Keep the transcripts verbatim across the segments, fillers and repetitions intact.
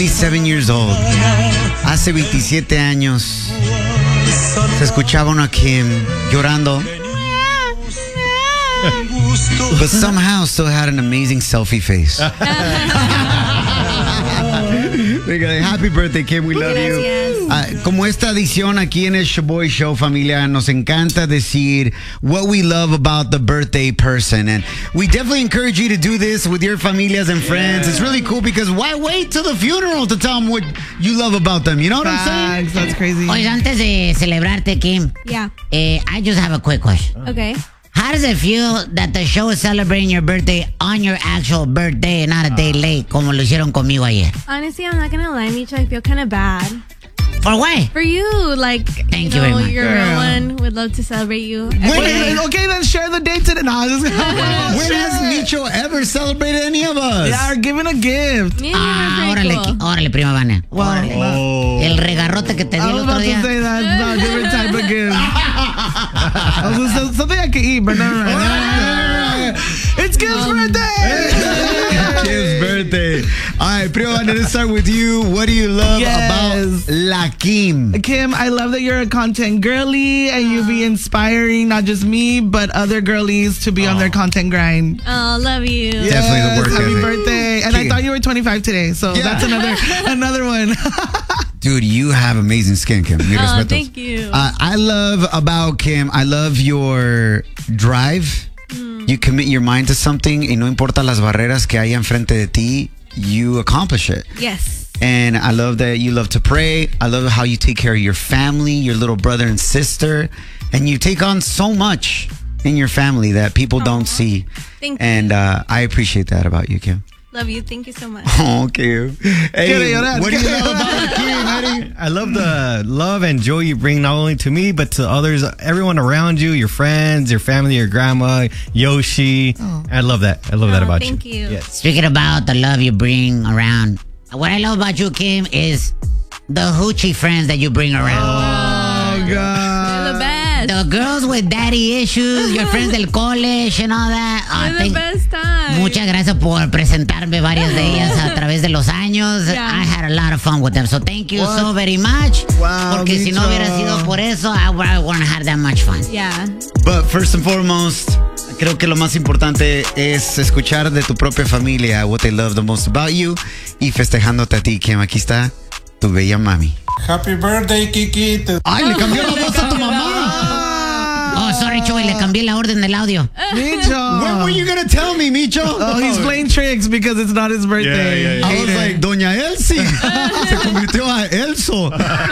twenty-seven years old. Hace veintisiete años se escuchaba uno a Kim llorando, but somehow still had an amazing selfie face. Happy birthday, Kim. We love you. Uh, como esta edición aquí en el Shoboy Show, familia, nos encanta decir what we love about the birthday person. And we definitely encourage you to do this with your familias and friends. Yeah. It's really cool because why wait till the funeral to tell them what you love about them? You know what Facts, I'm saying? That's crazy. Oye, antes de celebrarte, Kim. Yeah. Eh, I just have a quick question. Okay. How does it feel that the show is celebrating your birthday on your actual birthday and not a day late, como lo hicieron conmigo ayer? Honestly, I'm not gonna lie, Micho. I feel kind of bad. For what? For you, like, Thank you you know, very much. you're a real one. Would love to celebrate you. Wait, okay, then share the date today. No, just, When has Micho ever celebrated any of us? They are giving a gift. Yeah, Ah, you're very órale, cool. órale, prima Vania. Well, Oh. El regarrote que te di I el was otro about to día. say that. It's not a different type of gift. I was gonna say something I could eat, but no, no, no. It's Kim's birthday. Kim's birthday. All right, Prima, let's start with you. What do you love Yes. about La Kim? Kim, I love that you're a content girly and you be inspiring not just me, but other girlies to be on their content grind. Oh, love you. Definitely the work Happy ethic. birthday. And I thought you were twenty-five today, so Yeah. that's another another one. Dude, you have amazing skin, Kim. Mi Oh, respetos. thank you. Uh, I love about Kim, I love your drive. You commit your mind to something y no importa las barreras que haya enfrente de ti, you accomplish it. Yes. And I love that you love to pray. I love how you take care of your family, your little brother and sister. And you take on so much in your family that people Aww. don't see. Thank you. And uh, I appreciate that about you, Kim. Love you. Thank you so much. Oh, Kim. Hey, Quiere llorar, what do you quiere love llorar. about Kim, Eddie? I love the love and joy you bring not only to me, but to others, everyone around you, your friends, your family, your grandma, Yoshi. I love that. I love that Oh, about thank you. you. Yes. Speaking about the love you bring around, what I love about you, Kim, is the hoochie friends that you bring around. Oh, God. You're the best. The girls with daddy issues, your friends del college and all that. Ah, You're the thank- best time. Muchas gracias por presentarme varias de ellas a través de los años. Yeah. I had a lot of fun with them. So thank you What? so very much. Wow, Porque si no Micho. hubiera sido por eso, I, I wouldn't have that much fun. Yeah. But first and foremost, creo que lo más importante es escuchar de tu propia familia what they love the most about you y festejándote a ti, Kim. Aquí está tu bella mami. Happy birthday, Kiki. Te- ¡Ay, le cambió la voz a tu mamá! Oh, sorry, Chuy, le cambié la orden del audio. Micho. When were you gonna tell me, Micho? Oh, he's playing tricks because it's not his birthday. Yeah, yeah, yeah. I was Hate like, it. Doña Elsie. Se convirtió a Elso.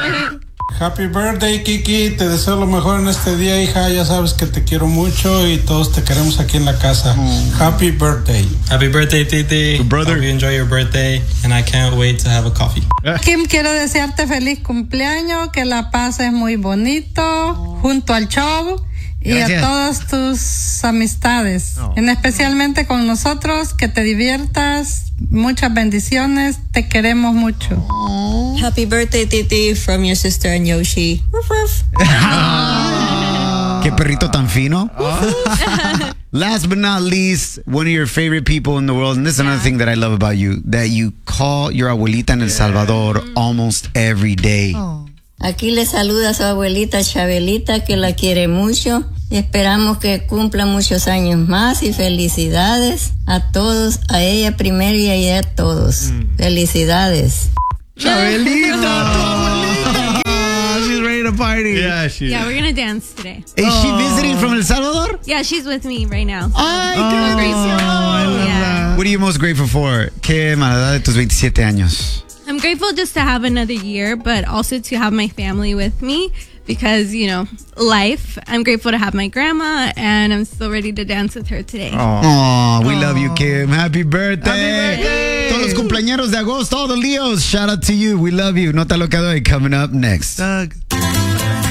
Happy birthday, Kiki. Te deseo lo mejor en este día, hija. Ya sabes que te quiero mucho y todos te queremos aquí en la casa. Happy birthday. Happy birthday, Titi. Tu brother. Hope you enjoy your birthday, and I can't wait to have a coffee. Kim, quiero desearte feliz cumpleaños, que la pases muy bonito junto al show y Gracias. a todas tus amistades, en especialmente con nosotros, que te diviertas, muchas bendiciones, te queremos mucho. Happy birthday, Titi, from your sister and Yoshi. Ruff, ruff. Qué perrito tan fino. Last but not least, one of your favorite people in the world, and this is another thing that I love about you, that you call your abuelita in El Salvador almost every day. Aquí le saluda a su abuelita Chabelita, que la quiere mucho. Y esperamos que cumpla muchos años más y felicidades a todos, a ella primero y a ella a todos. Felicidades. Chabelita, tu abuelita. Oh, she's ready to party. Yeah, she Yeah, we're gonna dance today. Is she visiting from El Salvador? Yeah, she's with me right now. Ay, qué Oh, bendición. I love Yeah. that. What are you most grateful for? ¿Qué a la edad de tus veintisiete años? I'm grateful just to have another year, but also to have my family with me because, you know, life. I'm grateful to have my grandma, and I'm still ready to dance with her today. Oh, we love you, Kim. Happy birthday. Happy birthday. Todos los cumpleaños de agosto, all the Leos, shout out to you. We love you. Nota lo que doy coming up next. Doug.